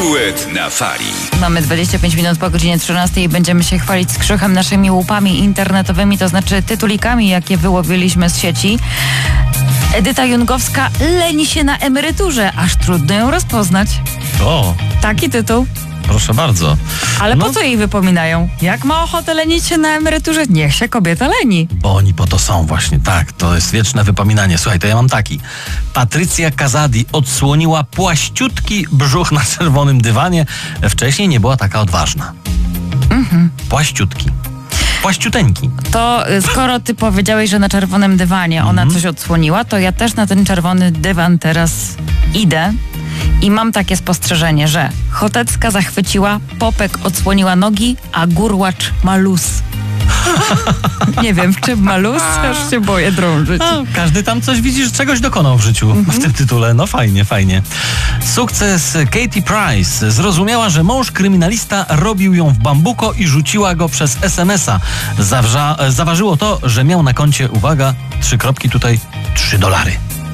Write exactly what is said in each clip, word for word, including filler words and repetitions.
Duet na fali. Mamy dwadzieścia pięć minut po godzinie trzynastej i będziemy się chwalić z Krzychem naszymi łupami internetowymi, to znaczy tytulikami, jakie wyłowiliśmy z sieci. Edyta Jungowska leni się na emeryturze, aż trudno ją rozpoznać. O, Taki tytuł. proszę bardzo. Ale No, po co jej wypominają? Jak ma ochotę lenić się na emeryturze, niech się kobieta leni. Bo oni po to są właśnie, tak, to jest wieczne wypominanie. Słuchaj, to ja mam taki. Patrycja Kazadi odsłoniła płaściutki brzuch na czerwonym dywanie. Wcześniej nie była taka odważna. Mhm. Płaściutki. Płaściuteńki. To y, skoro ty powiedziałeś, że na czerwonym dywanie ona Mhm. coś odsłoniła, to ja też na ten czerwony dywan teraz idę i mam takie spostrzeżenie, że Chotecka zachwyciła, Popek odsłoniła nogi, a Gurłacz ma luz. Nie wiem, w czym ma luz, aż się boję drążyć. No, każdy tam coś widzi, że czegoś dokonał w życiu w tym tytule. No fajnie, fajnie. Sukces Katie Price. Zrozumiała, że mąż kryminalista robił ją w bambuko i rzuciła go przez es em es a. Zawrza, zaważyło to, że miał na koncie, uwaga, trzy kropki tutaj, trzy dolary.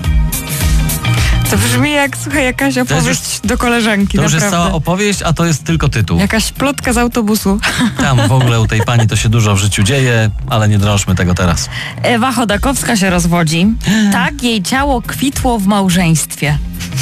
To brzmi jak, słuchaj, jakaś opowieść do koleżanki, To już naprawdę. jest cała opowieść, a to jest tylko tytuł. Jakaś plotka z autobusu. Tam w ogóle u tej pani to się dużo w życiu dzieje, ale nie drążmy tego teraz. Ewa Chodakowska się rozwodzi. Tak, jej ciało kwitło w małżeństwie.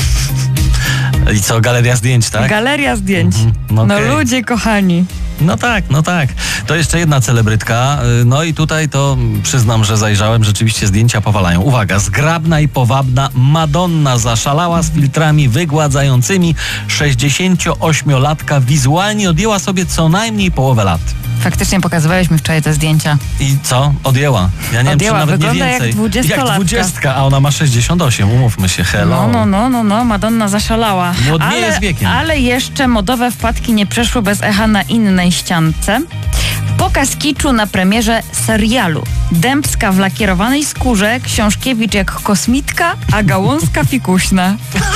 I co, galeria zdjęć, tak? Galeria zdjęć. Mhm, no No okej. ludzie kochani. No tak, no tak. To jeszcze jedna celebrytka. No i tutaj to przyznam, że zajrzałem, rzeczywiście zdjęcia powalają. Uwaga, zgrabna i powabna Madonna zaszalała z filtrami wygładzającymi. sześćdziesięcioośmiolatka wizualnie odjęła sobie co najmniej połowę lat. Faktycznie pokazywałeś mi wczoraj te zdjęcia. I co? Odjęła. Ja nie Odjęła, wiem, czy nawet nie wygląda jak więcej. dwudziestolatka. Jak dwudziestka, a ona ma sześćdziesiąt osiem. Umówmy się, hello. No, no, no, no, no, Madonna zaszalała. Młodnieje ale, z wiekiem. ale jeszcze modowe wpadki nie przeszły bez echa na innej ściance. Pokaz kiczu na premierze serialu. Dębska w lakierowanej skórze, Książkiewicz jak kosmitka, a Gałązka fikuśna.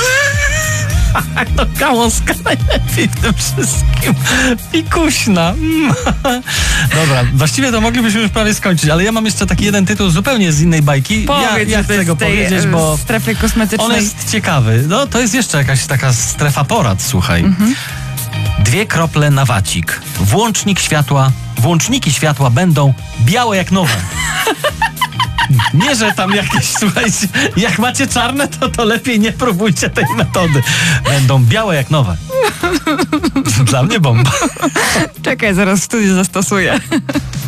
To Gałązka najlepiej w tym wszystkim. Fikuśna. Mm. Dobra, właściwie to moglibyśmy już prawie skończyć, ale ja mam jeszcze taki jeden tytuł zupełnie z innej bajki. Ja, Powiedz, ja że to chcę jest go z tej, powiedzieć, e, bo strefy kosmetycznej. on jest ciekawy. No, to jest jeszcze jakaś taka strefa porad, słuchaj. Mhm. Dwie krople na wacik. Włącznik światła, włączniki światła będą białe jak nowe. Nie, że tam jakieś, słuchajcie, jak macie czarne, to, to lepiej nie próbujcie tej metody. Będą białe jak nowe. Dla mnie bomba. Czekaj, zaraz w studiu zastosuję.